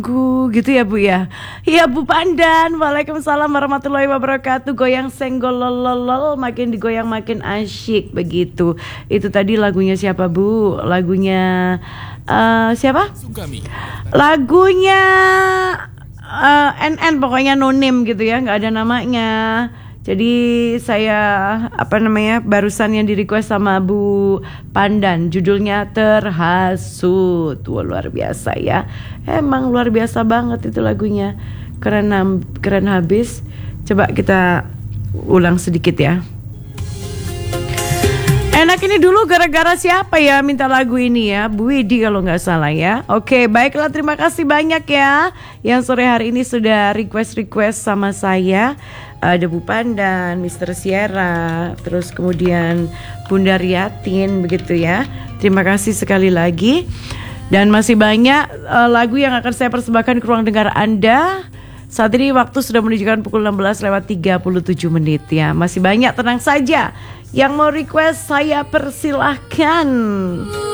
Gitu ya Bu ya. Iya Bu Pandan. Waalaikumsalam warahmatullahi wabarakatuh. Goyang senggol lololol, makin digoyang makin asyik begitu. Itu tadi lagunya siapa Bu? Lagunya siapa? Lagunya NN, pokoknya no name gitu ya, nggak ada namanya. Jadi saya barusan yang di request sama Bu Pandan, judulnya Terhasut. Wah, luar biasa ya. Emang luar biasa banget itu lagunya. Keren habis. Coba kita ulang sedikit ya. Enak ini dulu gara-gara siapa ya minta lagu ini ya? Bu Widi kalau nggak salah ya. Oke, baiklah, terima kasih banyak ya yang sore hari ini sudah request sama saya. Ada Bu Pandan, Mr. Sierra, terus kemudian Bunda Riatin begitu ya. Terima kasih sekali lagi. Dan masih banyak lagu yang akan saya persembahkan ke ruang dengar Anda. Saat ini waktu sudah menunjukkan pukul 16:37 ya. Masih banyak, tenang saja. Yang mau request saya persilahkan.